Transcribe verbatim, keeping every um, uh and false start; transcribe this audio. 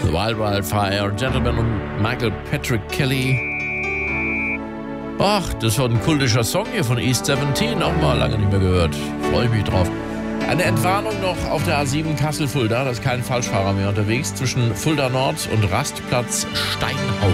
Wild Wild Fire, Gentleman und Michael Patrick Kelly. Ach, das war ein kultischer Song hier von East siebzehn, auch mal lange nicht mehr gehört. Freue ich mich drauf. Eine Entwarnung noch auf der A sieben Kassel-Fulda, da ist kein Falschfahrer mehr unterwegs, zwischen Fulda Nord und Rastplatz Steinhaus.